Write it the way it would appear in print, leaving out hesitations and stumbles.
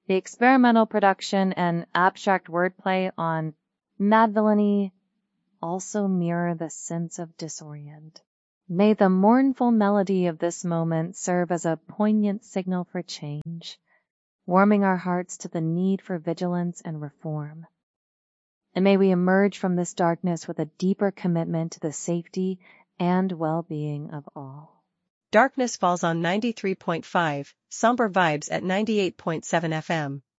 The experimental production and abstract wordplay on mad villainy also mirror the sense of disorient. May the mournful melody of this moment serve as a poignant signal for change, warming our hearts to the need for vigilance and reform. And may we emerge from this darkness with a deeper commitment to the safety and well-being of all. Darkness Falls on 93.5, somber vibes at 98.7 FM.